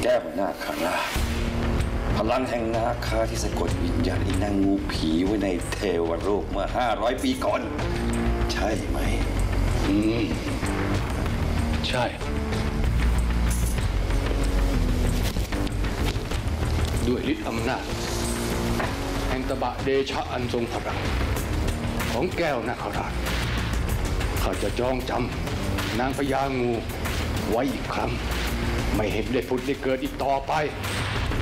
แก้วนาคราชพลังแห่งนาคาที่สะกดวิญญาณไอ้นางงูผีไว้ในเทวโลกเมื่อ500 ปีก่อนใช่ไหมใช่ด้วยฤทธิ์อำนาจแห่งตบะเดชะอันทรงพลังของแก้วนาคราชข้าจะจองจำนางพญางูไว้อีกครั้งไม่เห็นได้ผุดได้เกิดอีกต่อไป